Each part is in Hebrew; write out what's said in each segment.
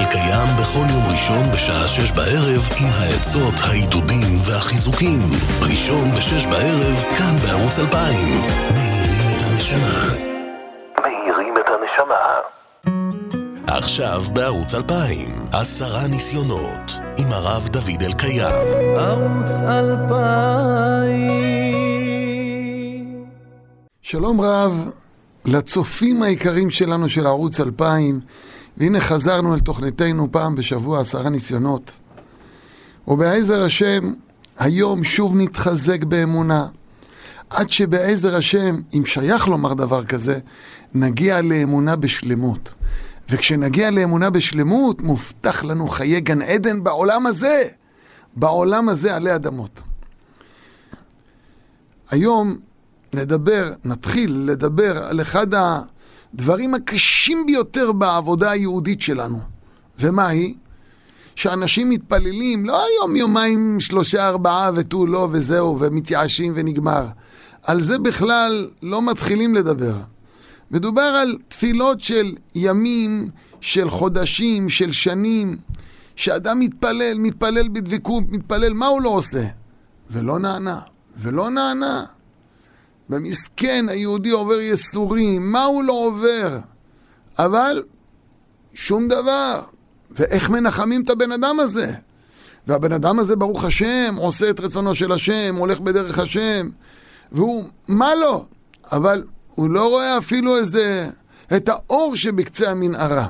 קיים בכל יום ראשון בשעה 6 בערב עם העצות, העידודים והחיזוקים. ראשון ב6 בערב, כאן בערוץ 2000. מאירים את הנשמה. מאירים את הנשמה. עכשיו בערוץ 2000, 10 ניסיונות עם הרב דוד אלקיים. ערוץ 2000. שלום רב לצופים העיקרים שלנו של ערוץ 2000, והנה חזרנו אל תוכניתנו פעם בשבוע 10 ניסיונות. ובעזר השם היום שוב נתחזק באמונה, עד שבעזר השם, אם שייך לומר דבר כזה, נגיע לאמונה בשלמות. וכשנגיע לאמונה בשלמות, מובטח לנו חיי גן עדן בעולם הזה עלי אדמות. היום נתחיל לדבר על אחד הדברים הקשים ביותר בעבודה היהודית שלנו. ומה היא? שאנשים מתפללים, לא היום יומיים 3-4 ותו לא וזהו ומתייאשים ונגמר. על זה בכלל לא מתחילים לדבר. מדובר על תפילות של ימים, של חודשים, של שנים, שאדם מתפלל בדבקות, מתפלל, מה הוא לא עושה? ולא נענה. במסכן היהודי עובר יסורים, מה הוא לא עובר? אבל שום דבר. ואיך מנחמים את הבן אדם הזה? והבן אדם הזה ברוך השם, עושה את רצונו של השם, הולך בדרך השם, והוא, מה לא? אבל הוא לא רואה אפילו את האור שבקצה המנהרה.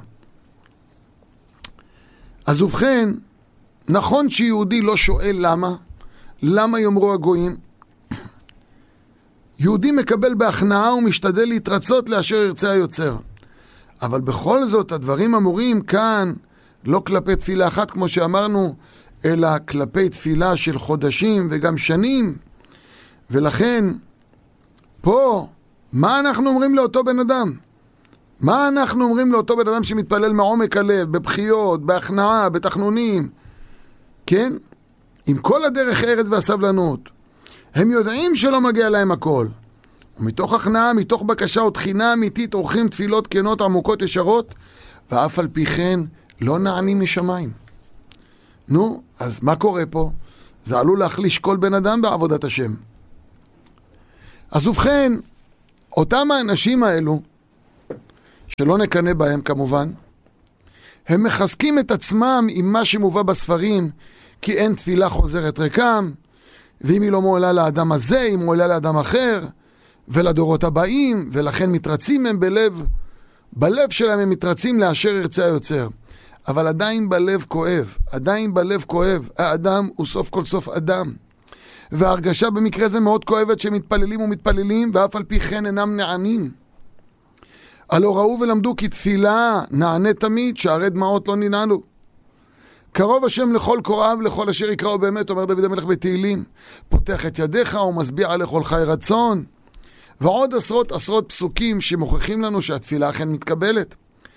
אז ובכן, נכון שיהודי לא שואל למה יאמרו הגויים? יהודי מקבל בהכנעה ומשתדל להתרצות לאשר ירצה היוצר. אבל בכל זאת הדברים אמורים כאן לא כלפי תפילה אחת כמו שאמרנו, אלא כלפי תפילה של חודשים וגם שנים. ולכן פה מה אנחנו אומרים לאותו בן אדם? מה אנחנו אומרים לאותו בן אדם שמתפלל מעומק הלב, בבחיות, בהכנעה, בתחנונים? כן? עם כל הדרך ארץ והסבלנות. הם יודעים שלא מגיע להם הכל. ומתוך הכנעה, מתוך בקשה ותחינה אמיתית, עורכים תפילות כנות עמוקות ישרות, ואף על פי כן לא נענים משמיים. נו, אז מה קורה פה? זה עלול להחליש כל בן אדם בעבודת השם. אז ובכן, אותם האנשים האלו, שלא נקנה בהם כמובן, הם מחזקים את עצמם עם מה שמובא בספרים, כי אין תפילה חוזרת ריקם, ואם היא לא מועלה לאדם הזה, היא מועלה לאדם אחר, ולדורות הבאים, ולכן מתרצים הם בלב שלהם הם מתרצים לאשר ירצה היוצר. אבל עדיין בלב כואב, האדם הוא סוף כל סוף אדם. וההרגשה במקרה זה מאוד כואבת שמתפללים ומתפללים, ואף על פי כן אינם נענים. הלא ראו ולמדו כי תפילה נענה תמיד, שערי דמעות לא ננעלו. קרוב השם לכל קוראיו, לכל אשר יקראו באמת, אומר דוד המלך בתהילים. פותח את ידיך ומשביע לכל חי רצון. ועוד עשרות פסוקים שמוכיחים לנו שהתפילה אכן מתקבלת.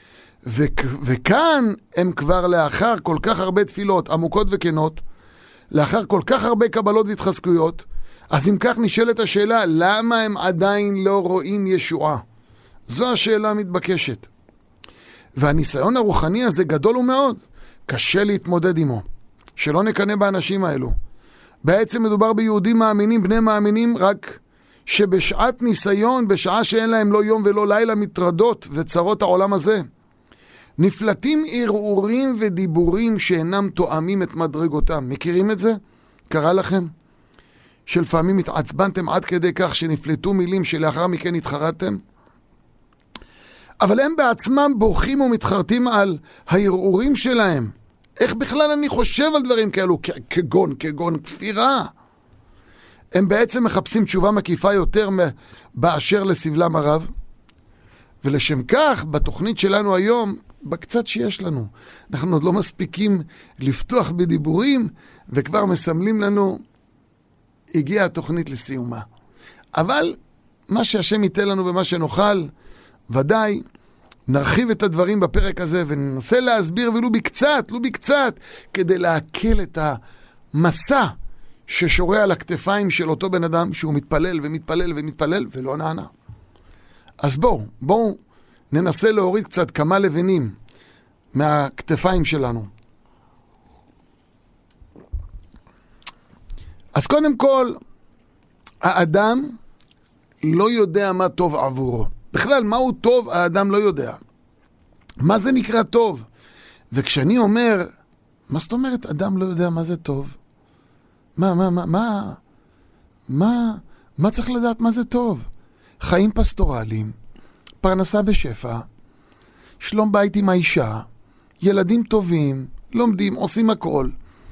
וכאן הם כבר לאחר כל כך הרבה תפילות עמוקות וכנות, לאחר כל כך הרבה קבלות והתחזקויות, אז אם כך נשאלת השאלה, למה הם עדיין לא רואים ישועה? זו השאלה המתבקשת. והניסיון הרוחני הזה גדול ומאוד. קשה להתמודד עמו. שלא נקנה באנשים האלו. בעצם מדובר ביהודים מאמינים, בני מאמינים, רק שבשעת ניסיון, בשעה שאין להם לא יום ולא לילה מטרדות וצרות העולם הזה, נפלטים ערעורים ודיבורים שאינם תואמים את מדרגותם. מכירים את זה? קרה לכם? שלפעמים התעצבנתם עד כדי כך שנפלטו מילים שלאחר מכן התחרטתם? אבל הם בעצמם בוכים ומתחרטים על הערעורים שלהם. איך בכלל אני חושב על דברים כאלו? כגון כפירה. הם בעצם מחפשים תשובה מקיפה יותר באשר לסבלם הרב. ולשם כך, בתוכנית שלנו היום, בקצת שיש לנו, אנחנו עוד לא מספיקים לפתוח בדיבורים, וכבר מסמלים לנו, הגיעה התוכנית לסיומה. אבל מה שהשם ייתן לנו ומה שנוכל, ודאי נרחיב את הדברים בפרק הזה, וננסה להסביר ולו בקצת, כדי להקל את המסע ששורה על הכתפיים של אותו בן אדם, שהוא מתפלל ומתפלל ולא נענה. אז בואו ננסה להוריד קצת כמה לבנים, מהכתפיים שלנו. אז קודם כל, האדם לא יודע מה טוב עבורו. בכלל, מהו טוב, האדם לא יודע. מה זה נקרא טוב? וכשאני אומר, מה זאת אומרת, אדם לא יודע מה זה טוב? מה צריך לדעת מה זה טוב? חיים פסטורליים, פרנסה בשפע, שלום בית עם האישה, ילדים טובים, לומדים, עושים הכל.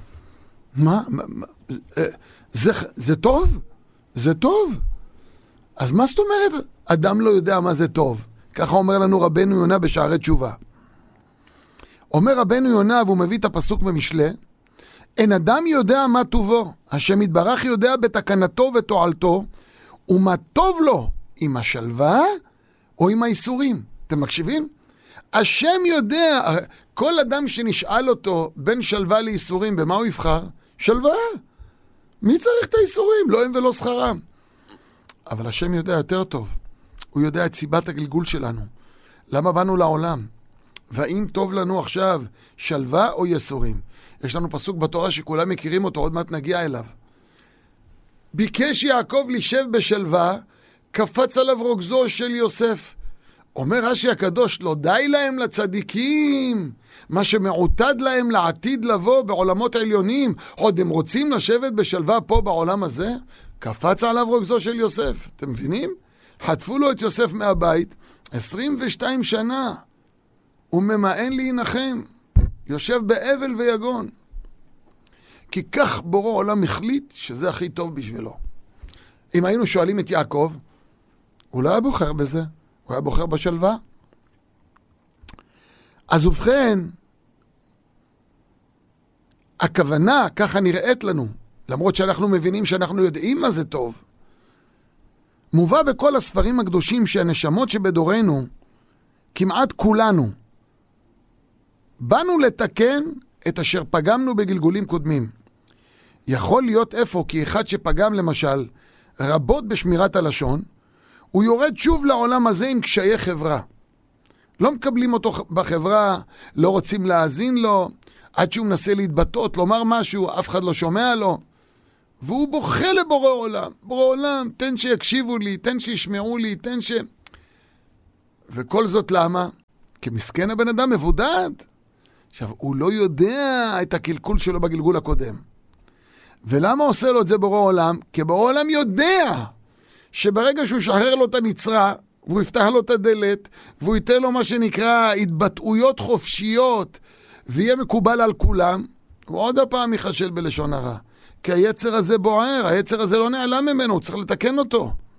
זה טוב? זה טוב. אז מה זאת אומרת? אדם לא יודע מה זה טוב. ככה אומר לנו רבנו יונה בשערי תשובה. אומר רבנו יונה, והוא מביא את הפסוק במשלי, אין אדם יודע מה טובו, השם יתברך יודע בתקנתו ותועלתו, ומה טוב לו, עם השלווה או עם האיסורים. אתם מקשיבים? השם יודע, כל אדם שנשאל אותו בין שלווה לאיסורים, במה הוא יבחר? שלווה. מי צריך את האיסורים? לא הם ולא שכרם. אבל השם יודע יותר טוב. הוא יודע את סיבת הגלגול שלנו. למה באנו לעולם? והאם טוב לנו עכשיו שלווה או יסורים? יש לנו פסוק בתורה שכולם מכירים אותו, עוד מעט נגיע אליו. ביקש יעקב לישב בשלווה, קפץ עליו רוגזו של יוסף. אומר רש"י הקדוש, לא די להם לצדיקים, מה שמעוטד להם לעתיד לבוא בעולמות העליונים, עוד הם רוצים לשבת בשלווה פה בעולם הזה? קפץ עליו רוגזו של יוסף. אתם מבינים? חטפו לו את יוסף מהבית, 22 שנה, הוא ממאן להינחם, יושב באבל ויגון. כי כך בורא עולם החליט שזה הכי טוב בשבילו. אם היינו שואלים את יעקב, הוא לא היה בוחר בזה, הוא היה בוחר בשלווה. אז ובכן, הכוונה ככה נראית לנו, למרות שאנחנו מבינים שאנחנו יודעים מה זה טוב. מובא בכל הספרים הקדושים שהנשמות שבדורנו, כמעט כולנו, באנו לתקן את אשר פגמנו בגלגולים קודמים. יכול להיות איפה, כי אחד שפגם למשל רבות בשמירת הלשון, הוא יורד שוב לעולם הזה עם קשיי חברה. לא מקבלים אותו בחברה, לא רוצים להאזין לו, עד שהוא מנסה להתבטאות, לומר משהו, אף אחד לא שומע לו. והוא בוכה לבורא עולם. בורא עולם, תן שיקשיבו לי, תן שישמעו לי, תן ש... וכל זאת למה? כי מסכן הבן אדם מבודד. עכשיו, הוא לא יודע את הקלקול שלו בגלגול הקודם. ולמה עושה לו את זה בורא עולם? כי בורא עולם יודע שברגע שהוא שחרר לו את הנצרה, והוא יפתח לו את הדלת, והוא ייתן לו מה שנקרא התבטאויות חופשיות, ויהיה מקובל על כולם, הוא עוד הפעם יחשל בלשון הרע. כי היצר הזה בוער, היצר הזה לא נעלם ממנו, הוא צריך לתקן אותו.